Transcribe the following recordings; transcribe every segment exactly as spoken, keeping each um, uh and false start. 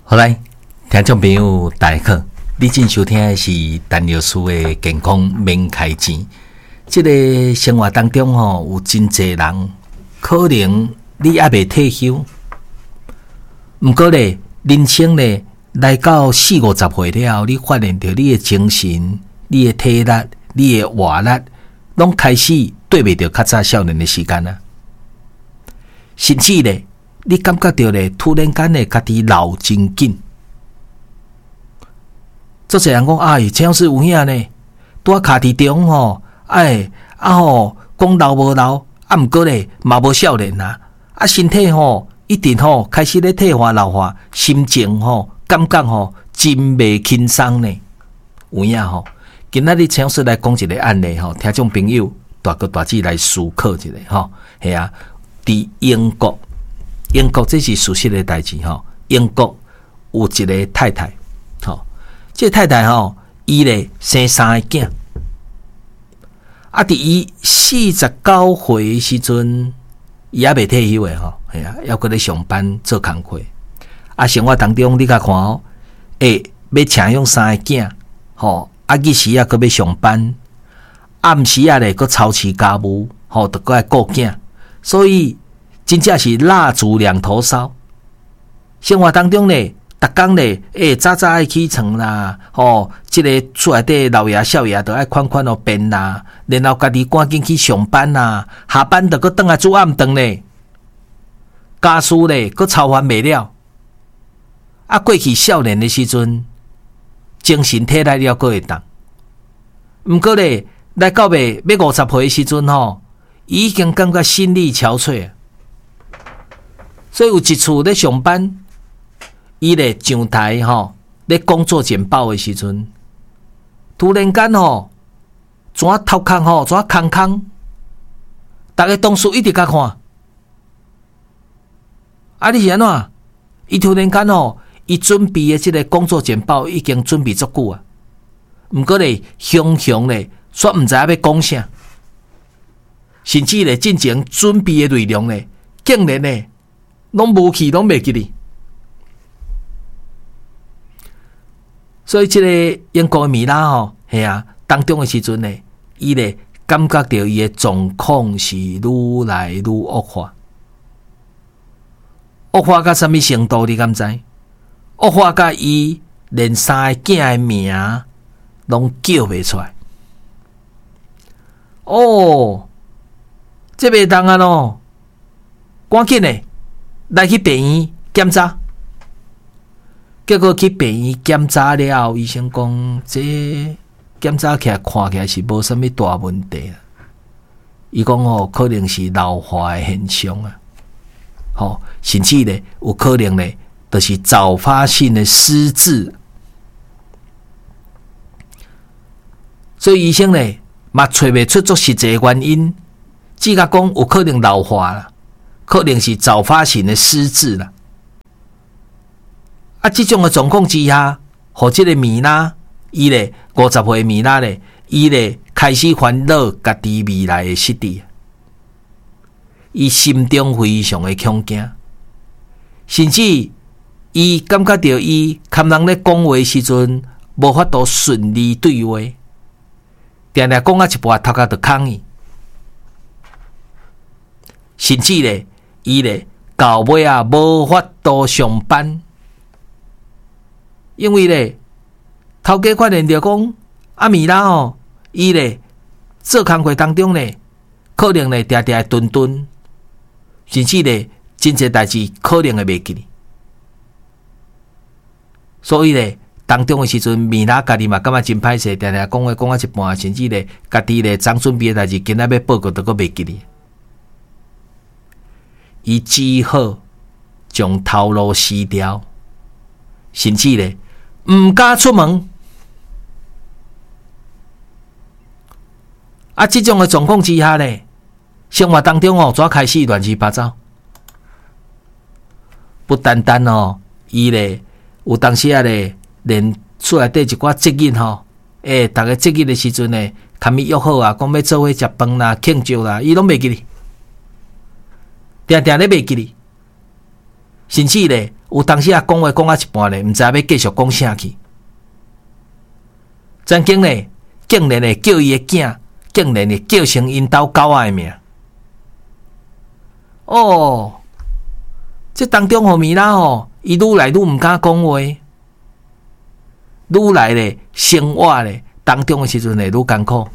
好来，听众朋友大家好，你正收听的是陈老师的健康免开钱。这个生活当中吼，有真侪人可能你还未退休，不过咧，人生咧来到四五十岁了后，你发现到你的精神、你的体力、你的活力，拢开始对不着较早少年的时间啊。甚至咧，你感觉到咧，突然间咧，家己老真紧。做侪人讲，哎，这样是有影呢，拄啊卡伫中吼，哎，啊吼，讲老无老，啊，毋过咧，嘛无少年啊，啊，身体吼，一定吼开始咧退化老化，心情吼，感觉吼，真袂轻松呢。有影吼，今仔日请师来讲一个案例吼，听众朋友大哥大姐来思考一下吼，系啊。伫英国，英国这是事实的代志吼。英国有一个太太，吼，这个太太吼，伊咧生三个囝，啊，伫伊四十九岁的时阵，伊还未退休的吼，系啊，还搁咧上班做工课。啊，生活当中你甲看哦，诶，要请养三个囝，吼，啊，日时啊，搁要上班，暗时啊咧，搁操持家务，吼，得搁来顾囝。所以真正是蜡烛两头烧，生活当中呢，逐工呢，诶，早早爱起床啦，吼，即、这个厝内底老爷少爷都爱款款哦变啦，然后家己赶紧去上班啦，下班就搁倒来煮暗顿呢，家事呢搁操完未了。啊，过去少年的时阵，精神体力了搁会当，毋过咧，来到尾要五十岁的时阵吼。已经感觉心力憔悴，所以有一次咧上班，伊咧上台吼，咧工作简报的时阵，突然间吼，怎啊头壳吼，怎啊空空，大家同事一直甲看，啊你是安怎？伊突然间吼，伊准备的这个工作简报已经准备足久啊，毋过咧，熊熊咧，煞毋知影要讲啥。甚至咧，进前准备的内容咧，竟然咧，拢无去，拢袂记哩。所以，这个英国的米拉吼，系啊，当中的时阵咧，伊咧感觉到伊的状况是愈来愈恶化，恶化到什么程度？你敢知？恶化到伊连三个囝的名拢叫袂出来。哦。这袂当啊咯，赶紧嘞来去病院检查，结果去病院检查了后，医生讲这检查起来看起来是无什么大问题啊。伊讲哦，可能是老化的现象啊，吼、哦，甚至咧有可能咧，就是早发性的失智。所以医生咧嘛找袂出足实际原因。只甲讲有可能老化啦，可能是早发性的失智啦。啊，这种的状况之下，互这个米拉，伊咧五十岁米拉咧，伊咧开始烦恼家己未来的失地，伊心中非常的恐惊，甚至伊感觉到伊看人咧讲话时阵无法度顺利对话，定定讲啊一半头壳就空去。甚至咧，伊咧到尾啊，无法度上班，因为咧，头家发现着讲，阿米拉哦，伊咧做工课当中咧，可能咧定定顿顿，甚至咧真侪代志可能会袂记。所以咧，当中的时阵，米拉家己嘛感觉真歹势，定定讲话讲啊一半，甚至咧家己咧昨准备的代志，今仔要报告都阁袂记哩。伊只好将头路撕掉，甚至咧毋敢出门。啊，这种的状况之下咧，生活当中哦，怎开始乱七八糟？不单单哦，伊咧有当时啊咧，连厝内底一寡节日吼，诶，逐个节日的时阵咧，堪咪约好啊，讲要做伙食饭啦、庆祝啦，伊拢袂记哩。定定咧袂记哩，甚至咧有当时啊讲话讲啊一半咧，毋知要继续讲啥去。曾经咧，竟然咧叫伊的囝，竟然咧叫成因兜狗仔的名。哦，这当中互米拉吼，伊愈来愈毋敢讲话，愈来咧生活咧当中的时阵咧愈艰苦。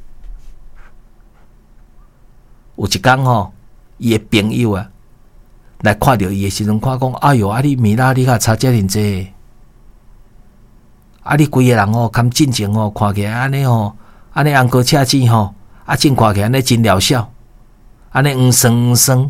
有一天吼，伊的朋友啊来看到伊的时阵，看讲，哎哟，啊你米拉你较差遮尔济，啊你规个人吼，堪进前吼，看起来安尼吼，安尼红高赤子吼，啊真看起来安尼真疗效，安尼黄酸黄酸。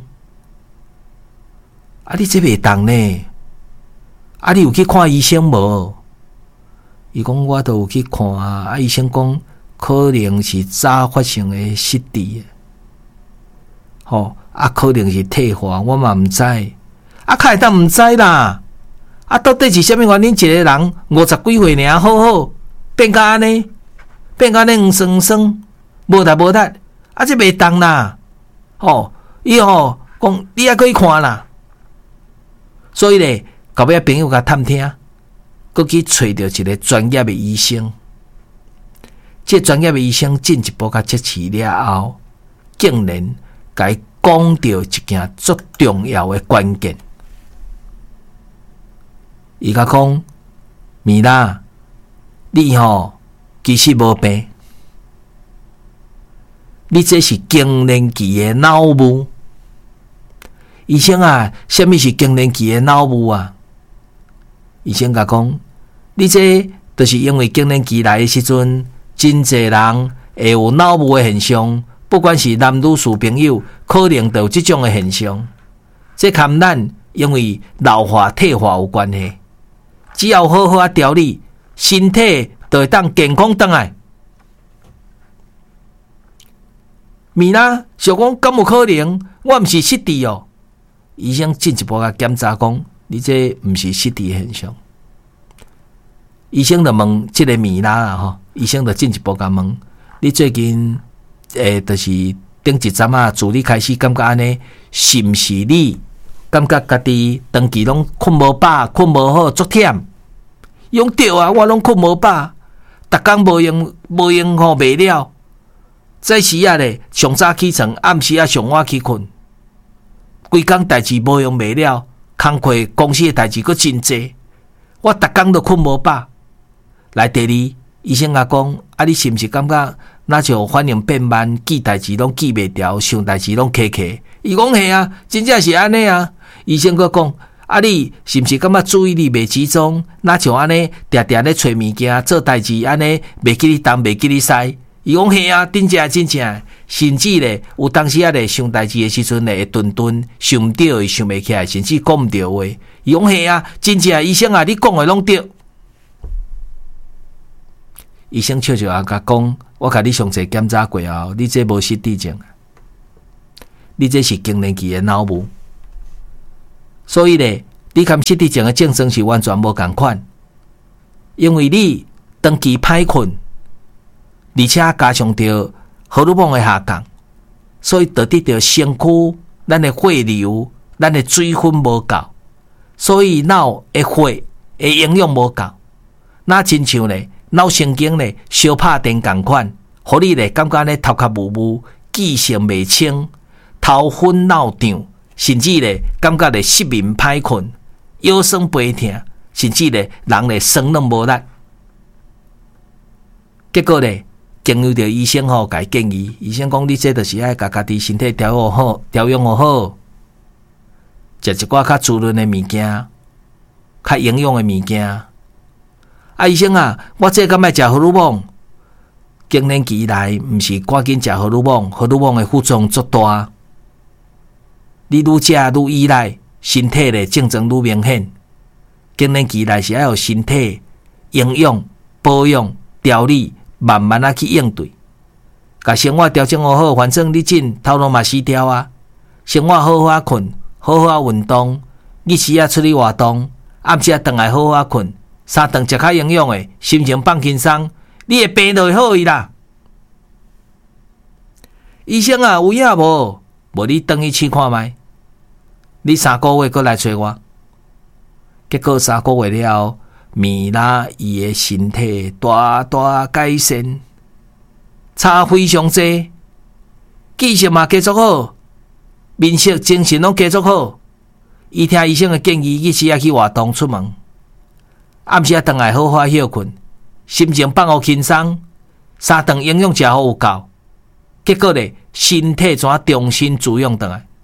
啊！你这袂当呢？啊！你有去看医生无？伊讲我都有去看啊！啊！医生讲可能是早发生的失智，吼啊！可能是退化，我嘛毋知。啊！开当毋知啦！啊！到底是啥物原因？一个人五十几岁尔，好好变甲安尼，变甲安尼黄酸黄酸，无力无力，啊！这袂当啦！吼，伊吼讲你还可以看啦。所以咧，后尾朋友甲探听，佮去找到一个专业的医生。这专业的医生进一步甲测试了后，竟然甲伊讲到一件最重要的关键。伊甲讲：米拉，你吼其实无病，你这是更年期的脑雾。医生啊，什么是更年期的脑雾啊？医生甲讲，你这就是因为更年期来的时阵，真侪人会有脑雾的现象，不管是男女士朋友，可能都有这种的现象。这跟咱因为老化退化有关系。只要好好啊调理，身体就会当健康回来。米拉想讲，敢有可能我毋是失智哦？医生进一步甲检查讲，你这毋是失智现象。医生就问这个米拉啊，吼，医生就进一步甲问，你最近诶，就是顶一阵啊，自你开始感觉安尼，是毋是你感觉家己长期拢困无饱、困无好、足忝？用对啊，我拢困无饱，逐工无用无用吼袂了。早时啊咧，上早起床，暗时啊上晚去困。规工代志无用袂了，工课公司的代志佫真济，我逐工都困无饱。来第二，医生甲讲，啊，你是毋是感觉那就反应变慢，记代志拢记袂牢，想代志拢卡卡？伊讲系啊，真正是安尼啊。医生佫讲，啊，你是毋是感觉注意力袂集中，那就安尼定定咧找物件做代志，安尼袂记你东，袂记你西？伊讲嘿啊，真正真正，甚至咧有当时啊咧想代志的时阵咧会顿顿想毋到，伊想袂起来，甚至讲毋到话。伊讲嘿啊，真正医生啊，你讲的拢对。医生笑笑啊，甲讲，我甲你详细检查过后，你这无失智症，你这是更年期的脑雾。所以咧，你跟失智症的症状是完全无共款，因为你长期歹困。而且加上着荷尔蒙的下降，所以导致着身躯咱的血流、咱的水分无够，所以脑的血的营养无够。那亲像咧脑神经咧小拍电共款，互你咧感觉咧头壳雾雾、记性袂清、头昏脑胀，甚至咧感觉咧失眠歹困、腰酸背痛，甚至咧人咧酸软无力。结果咧。经由着医生吼，甲伊建议，医生讲你这就是爱甲家己身体调养好，调养好，食一寡较滋润的物件，较营养的物件。啊，医生啊，我这敢爱食荷尔蒙，更年期来毋是赶紧食荷尔蒙，荷尔蒙的副作用足大。你愈食愈依赖，身体的症状愈明显。更年期来是要有身体营养、保养、调理。慢慢啊去应对，甲生活调整好好，反正你紧头脑嘛死掉啊。生活好好啊困，好好啊运动，日时啊出去活动，暗时啊回来好好啊困，三顿食较营养的，心情放轻松，你的病就会好去啦。医生啊，有影无？无你等去试看觅，你三个月过来找我。 结果三个月了后，米拉伊的身体大大改善，差非常济，记性嘛继续好，面色精神拢继续好。伊听医生的建议，去时啊去活动出门，暗时啊回来好好休困，心情放互轻松，三顿营养食好有够。结果咧，身体怎重新滋养回来？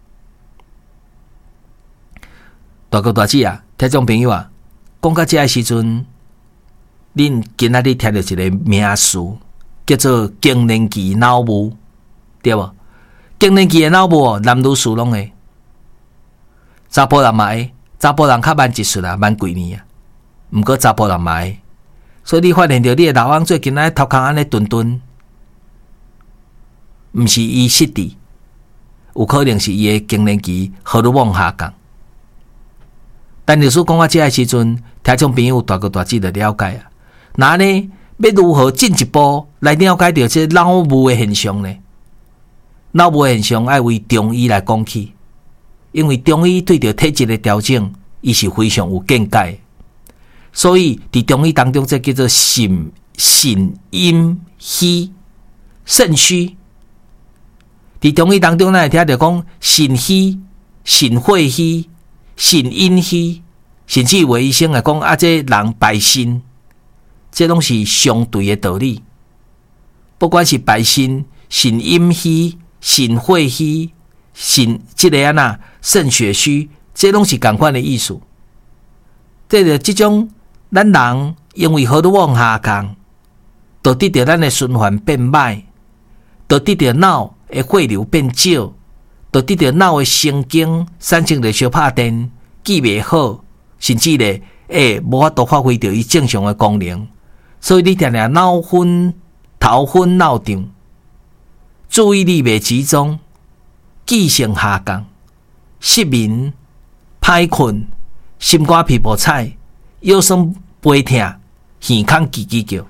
大哥大姐啊，听众朋友啊，讲到这个时阵，恁今仔日听到一个名词，叫做更年期脑雾，对无？更年期的脑雾，男女士拢会。查甫人嘛会，查甫人较慢一岁啊，慢几年啊。毋过查甫人嘛会，所以你发现到你的老翁最近仔头壳安尼顿顿，毋是伊失智，有可能是伊的更年期荷尔蒙下降。但律师讲到这个时阵，听众朋友大哥大姐就了解啊。那呢，要如何进一步来了解到这脑雾的现象呢？脑雾的现象要为中医来讲起。因为中医对着体质的调整，伊是非常有见解，所以伫中医当中，这叫做肾肾阴虚肾虚。伫中医当中，咱会听到讲肾虚、肾血虚、肾阴虚，甚至有医生来讲啊，这人败肾，这拢是相对的道理。不管是败肾、肾阴虚、肾血虚、肾这个啊那。肾血虚，这拢是同款的意思。对着这种，咱人因为荷尔蒙下降，导致着咱的循环变歹，导致着脑的血流变少，导致着脑的神经产生着小拍电，记袂好，甚至咧，诶，无法度发挥着伊正常的功能。所以你常常脑昏、头昏脑胀，注意力袂集中，记性下降。失眠、歹困、心肝皮肤彩、腰酸背痛、耳孔叽叽叫。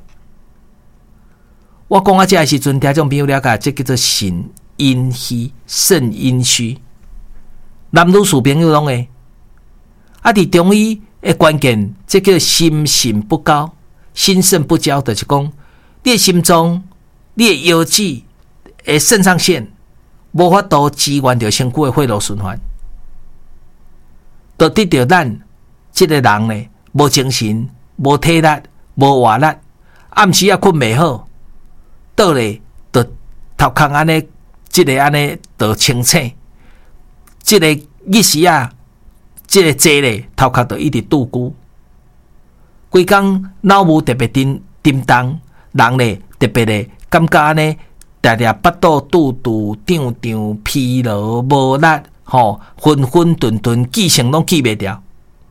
我讲到这个时阵，听众朋友了解，这叫做肾阴虚、肾阴虚。男女士朋友拢会。啊，伫中医的关键，这叫心肾不交、心肾不交，就是讲你的心脏、你的腰子、的肾上腺无法度支援着身躯的血液循环。就得到咱这个人呢，无精神、无体力、无活力，暗时也困袂好，倒咧就头壳安尼，这个安尼就清醒，这个日时啊，这个坐咧头壳就一直拄久，规工脑雾特别沉沉重，人咧特别咧感觉安尼，常常腹肚肚肚胀胀、疲劳无力。吼，昏昏顿顿，记性拢记袂掉。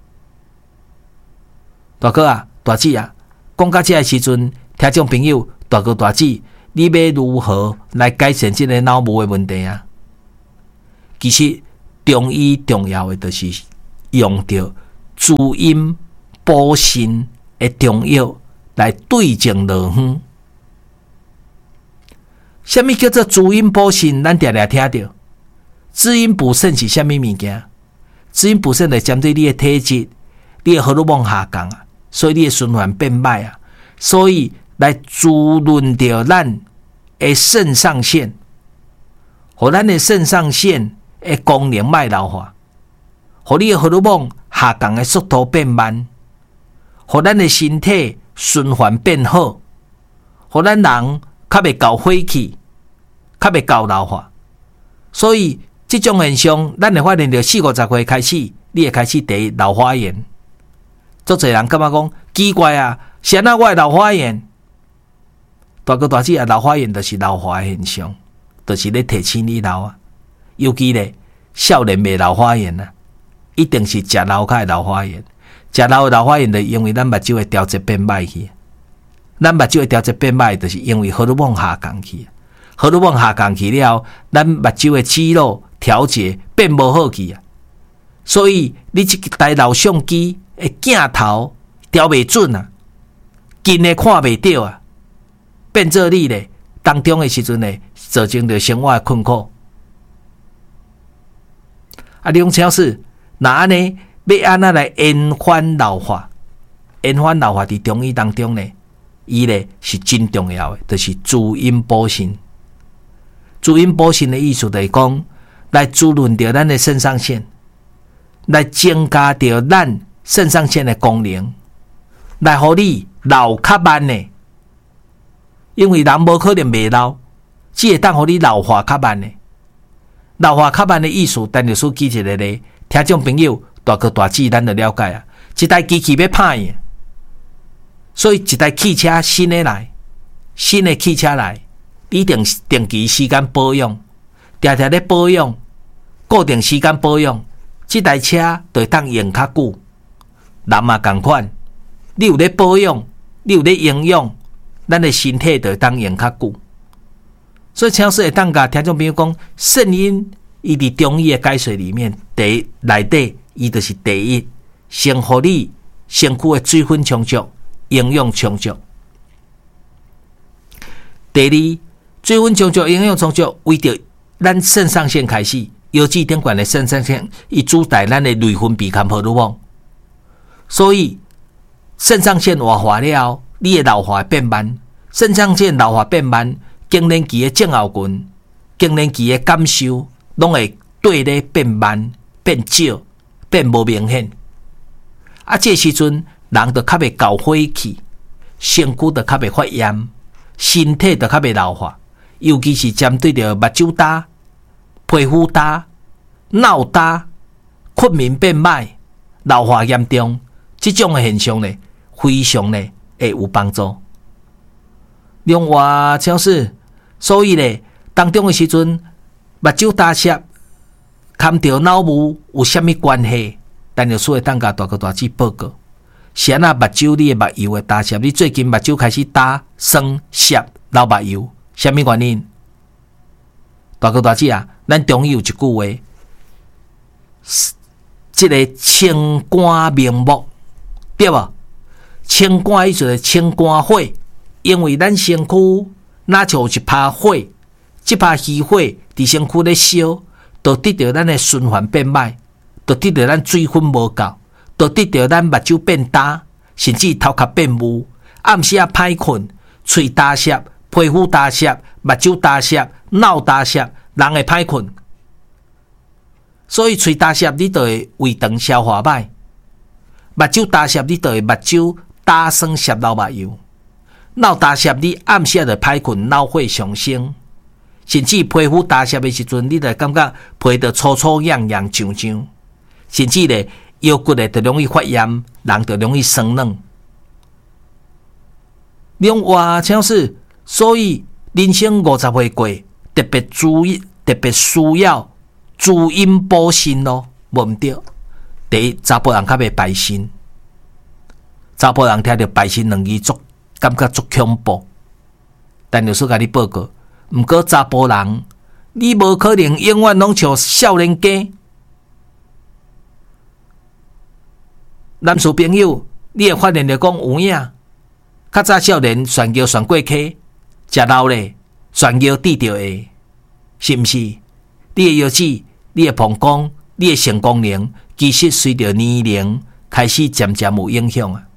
大哥啊，大姐啊，讲到这个时阵，听众朋友，大哥大姐，你要如何来改善这个脑雾的问题啊？其实中医重要的就是用到滋阴补肾的中药来对症落方。什么叫做滋阴补肾？咱常常听到。滋阴补肾是虾米物件？滋阴补肾来针对你的体质，你的荷尔蒙下降啊，所以你的循环变歹啊，所以来滋润掉咱的肾上腺，互咱的肾上腺的功能卖老化，互你的荷尔蒙下降的速度变慢，互咱的身体循环变好，互咱人较袂搞火气，较袂搞老化，所以。这种现象，咱会发现到四五十岁开始，你会开始得老花眼。足侪人感觉讲奇怪啊，谁啊我会老花眼？大哥大姐啊，老花眼就是老化的现象，就是咧提醒你老啊。尤其咧，少年的老花眼啊，一定是食老较的老花眼。食老的老花眼，就因为咱目睭的调节变歹去。咱目睭的调节变歹，就是因为荷尔蒙下降去。荷尔蒙下降去了，咱目睭的肌肉。调节变无好去啊，所以你这台老相机的镜头调袂准啊，近的看袂到啊，变做你咧当中的时阵咧，造成着生活的困苦。啊，李勇超市，那安尼要安怎来延缓老化？延缓老化伫中医当中呢，伊呢是真重要的，就是滋阴补肾。滋阴补肾的意思就是讲，来滋润着咱的肾上腺，来增加着咱肾上腺的功能，来互你老较慢呢。因为人无可能袂老，只会当互你老化较慢呢。老化较慢的意思，等就是举一个例，听众朋友大哥大姐咱就了解啊。一台机器要歹去，所以一台汽车新的来，新的汽车来，你定定期时间保养，常常咧保养，固定时间保养，这台车就会当用较久。人嘛同款，你有咧保养，你有咧营养，咱的身体就会当用较久。所以超市会当甲听众朋友讲，肾阴伊伫中医的解说里面，第一内底伊就是第一，先互你身躯的水分充足，营养充足。第二，水分充足，营养充足，为着咱肾上腺开始，腰椎顶管的肾上腺，伊主导咱的内分泌坎荷尔蒙，所以肾上腺活化了后，你的老化变慢。肾上腺老化变慢，更年期的症候群、更年期的感受，拢会对咧变慢、变少、变无明显。啊，这时阵人就较袂搞火气，身躯就较袂发炎，身体就较袂老化。尤其是针对着目睭焦、皮肤焦、脑焦、困眠变歹、老化严重，这种的现象呢，非常呢会有帮助。另外，就是所以呢，当中的时阵，目睭焦涩，含着脑雾有啥物关系？但就所以当甲大哥大姐报告，是安那目睭你的目睭的焦涩，你最近目睭开始焦、酸、涩、流目睭，啥物原因？大哥大姐啊，咱中医有一句话，这个清肝明目，对无？清肝意思是清肝火。因为咱身躯若像有一拍火，这拍虚火伫身躯咧烧，就得到咱的循环变歹，就得到咱水分无够，就得到咱目睭变焦，甚至头壳变雾，暗时啊歹困，喙焦涩，皮肤焦涩，目睭焦涩，脑焦涩，人会歹困。所以喙焦涩，你就会胃肠消化歹；目睭焦涩，你就会目睭焦酸涩流目睭。脑焦涩，你暗时就歹困，脑火上升，甚至皮肤焦涩的时阵，你就感觉皮就粗粗痒痒痒痒，甚至咧腰骨咧就容易发炎，人就容易生冷。另外，像是所以人生五十岁过，特别注意，特别需要滋阴补肾咯，无毋对。第一，查甫人较袂排肾，查甫人听到排肾两字足。感觉足恐怖，但有时甲你报告，毋过查甫人，你无可能永远拢像少年家。男士朋友，你会发现着讲有影，较早少年旋桥旋过溪，食老咧，旋桥滴着下，是毋是？你的腰子、你的膀胱、你的肾功能，其实随着年龄开始渐渐有影响啊。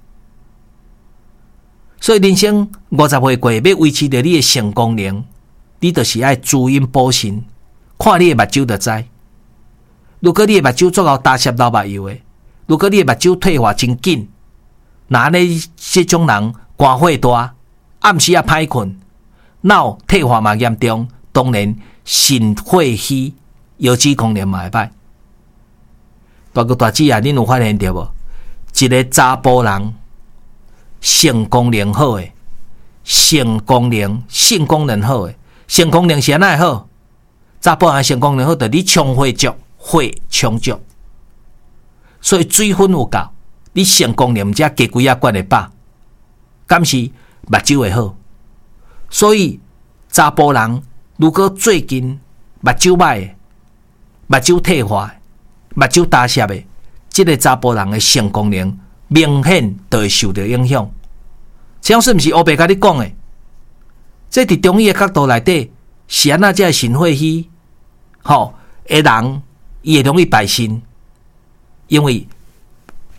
所以人生五十岁过，要维持着你的肾功能，你就是爱滋阴补肾。看你的目睭就知。如果你的目睭足够焦涩流目睭的，如果你的目睭退化真紧，那安尼这种人肝火大，暗时啊歹困，脑退化嘛严重，当然肾火虚，腰椎功能嘛会歹。大哥大姐啊，恁有发现着无？一个查甫人。肾功能好诶，肾功能、性功能好诶，肾功能是安怎好？查甫人肾功能好，就你充血足，血充足，所以水分有够，你肾功能毋只加几啊罐会饱，敢是目睭会好。所以查甫人如果最近目睭歹诶，目睭退化，目睭焦涩诶，这个查甫人诶肾功能。明显就会受到影响，这样是毋是乌白甲你讲的？这伫中医的角度内底，是安那才会肾火虚，吼，个人伊会容易排肾，因为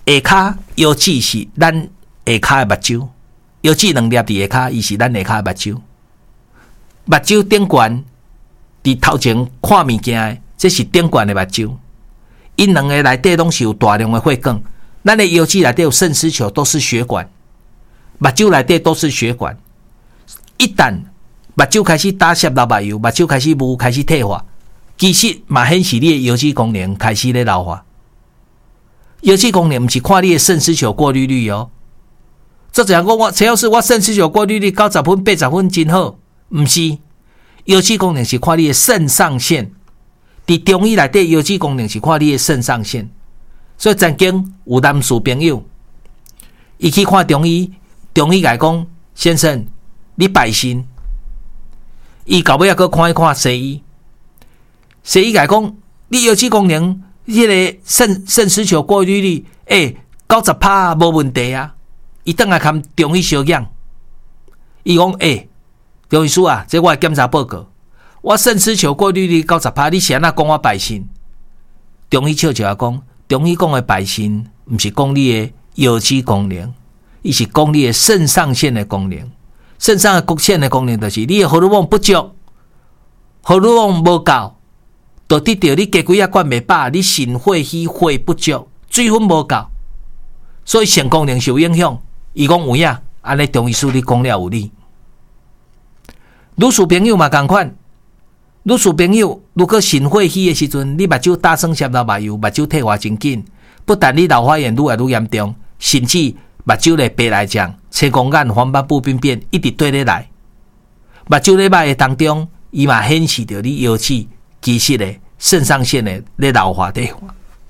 下骹腰子是咱下骹的目睭，腰子两粒伫下骹，伊是咱下骹的目睭。目睭顶悬，伫头前看物件的，这是顶悬的目睭。因两个内底拢是有大量的血管，咱的腰子内底有肾丝球，都是血管；目睭内底都是血管。一旦目睭开始打摄老目油，目睭开始雾，开始退化，其实嘛显示你的腰子功能开始咧老化。腰子功能不是看你的肾丝球过滤率哦。这怎样讲？我陈老师，我肾丝球过滤率九十分、八十分真好，不是。腰子功能是看你的肾上腺。伫中医内底，腰子功能是看你的肾上腺。所以曾经有男士朋友，伊去看中医，中医甲伊讲：先生，你败肾。伊到尾仔去看一看西医，西医甲伊讲：你腰子功能，迄个肾肾丝球过滤率，诶，九十趴无问题啊。伊倒来看中医小样，伊讲：诶，中医师啊，这我的检查报告。我肾丝球过滤率九十趴，你是安怎讲我败肾？中医笑笑讲，中医讲的败肾，不是讲你的腰子功能，伊是讲你的肾上腺的功能。肾上腺的功能就是你的荷尔蒙不足，荷尔蒙无够，导致到你加几啊管袂饱，你肾血虚血不足，水分无够，所以肾功能受影响。伊讲有影，安尼中医师你讲了有理。女士朋友嘛同款。女士朋友，如果肾血虚的时阵，你目睭大声摄到目油，目睭退化真紧，不但你老花眼愈来愈严重，甚至目睭咧白内障、青光眼、黄斑部病变一直对咧来。目睭咧歹的当中，伊嘛显示着你腰子其实咧肾上腺咧咧老化退化。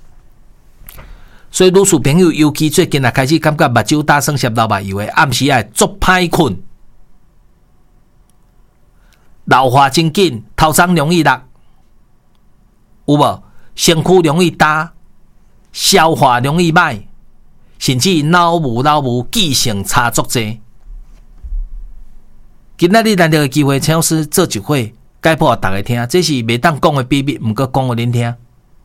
所以女士朋友，尤其最近也开始感觉目睭大声摄到目油的，暗时爱足歹困。老化真紧，头鬃容易落，有无？身躯容易焦，消化容易歹，甚至脑雾、脑雾记性差足济。今仔日难得的机会，陈老师做一回解剖给大家听，这是袂当讲的秘密，毋过讲互恁听。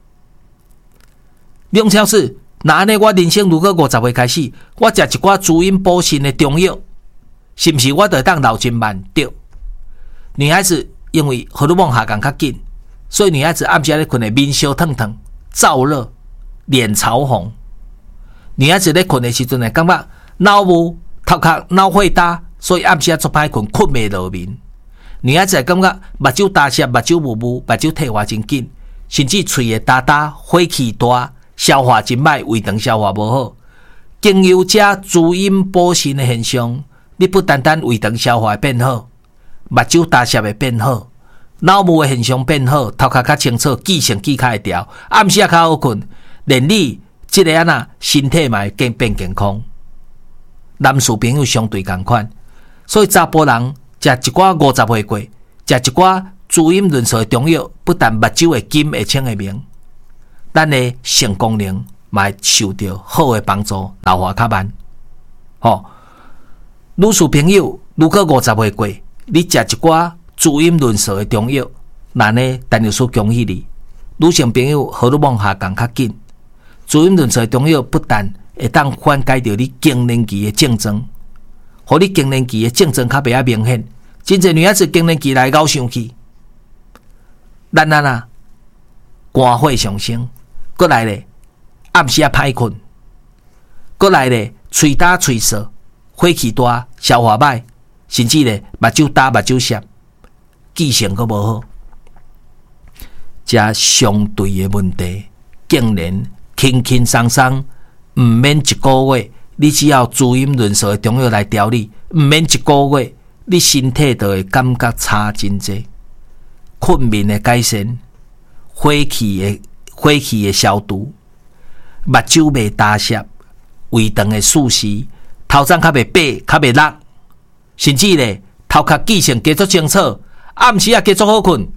梁陈老师，那安尼我人生如果五十岁开始，我食一寡滋阴补肾的中药，是毋是我就会当老真慢？对。女孩子因为荷尔蒙下降较紧，所以女孩子暗时咧困的面烧烫烫、燥热、脸潮红。女孩子咧困的时阵会感觉脑雾、头壳脑血大，所以暗时啊做歹困，困袂落眠。女孩子会感觉目睭大涩、目睭雾雾、目睭退化真紧，甚至喙会焦焦、火气大、消化真歹、胃肠消化无好。经由这滋阴补肾的现象，你不单单胃肠消化变好。目睭大涩会变好，脑雾的现象变好，头壳较清楚，记性记较会调，暗时也较好困，连你这个安那身体嘛会更变健康。男士朋友相对同款，所以查甫人食一寡五十岁过，食一寡滋阴润燥的中药，不但目睭会金会清会明，咱的性功能嘛会受到好的帮助，老化较慢。吼、哦，女士朋友如果五十岁过，你食一寡滋阴润燥的中药，那呢，陈老师恭喜你。女性朋友荷尔蒙下降较紧，滋阴润燥的中药不但会当缓解到你更年期的症状，互你更年期的症状较袂遐明显。真侪女孩子更年期来搞生气，咱啊呐肝火上升，过来咧暗时啊歹困，过来咧喙焦喙涩，火气大，消化歹。甚至咧，目睭焦、目睭涩，记性阁无好，这相对的问题，竟然轻轻松松，毋免一个月，你只要滋阴润燥的中药来调理，毋免一个月，你身体就会感觉差真济，困眠的改善，火气的火气的消除，目睭袂大涩，胃肠的舒适，头鬃较袂白，较袂落。甚至咧，头壳记性加足清楚，暗时也加足好困。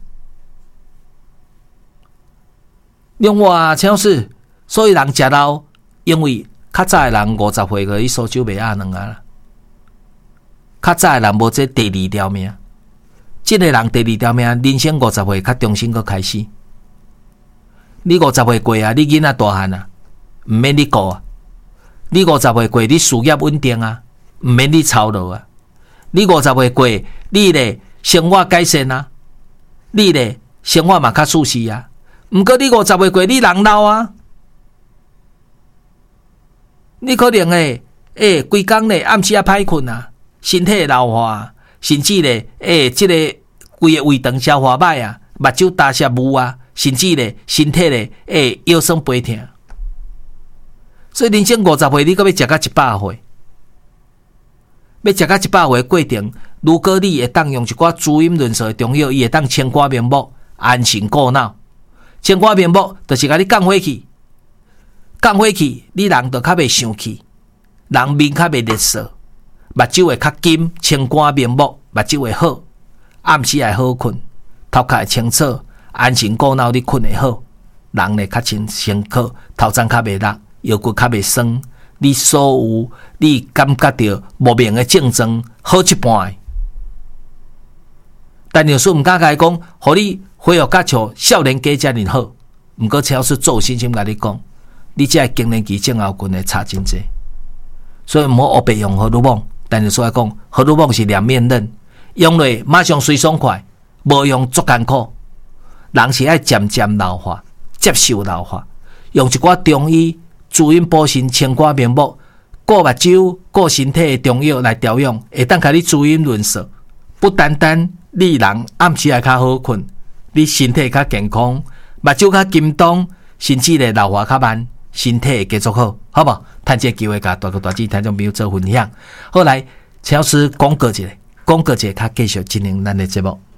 另外，陈老师，所以人食老，因为较早的人五十岁个，伊烧酒袂压两啊啦。较早的人无这第二条命，这个人第二条命，人生五十岁较重新个开始。你五十岁过啊，你囡仔大汉啊，毋免你顾啊， 你五十岁过，你事业稳定啊，毋免你操劳啊。你五十岁过，你咧生活改善啊，你咧生活嘛较舒适啊。毋过你五十岁过，你人老啊，你可能诶诶，规工咧暗时啊歹困啊，身体老化，甚至咧诶，即、這个规个胃肠消化歹啊，目睭大涩雾啊，甚至咧身体咧诶腰酸背痛。所以人生五十岁，你搁要食到一百岁，要食到一百岁的过程，如果你会当用一寡滋阴润燥的中药，伊会当清肝明目、安神固脑。清肝明目，就是甲你降火气，降火气，你人就较袂生气，人面较袂热燥，目睭会较金，清肝明目，目睭会好，暗时会好困，头壳会清楚，安神固脑，你困会好，人呢较清清楚，头鬃较袂落。腰骨较袂酸，你所有你感觉到无明的症状好一半。但有时毋敢甲伊讲，互你恢复甲像少年家遮尔好。毋过超市做有信心甲你讲，你这经年期症候群会差真济。所以毋好黑白用荷尔蒙。但有时来讲，荷尔蒙是两面刃，用落马上随爽快，无用足艰苦。人是爱渐渐老化，接受老化，用一寡中医。滋阴补肾、清肝明目、顾目睭、顾身体的中药来调养，会当甲你滋阴润燥。不单单你人暗时会较好困，你身体较健康，目睭较金动，甚至咧老化较慢，身体会继续好，好无？趁这个机会，甲大哥大姐听众朋友做分享。后来，请老师广告一下，广告一下，较继续进行咱的节目。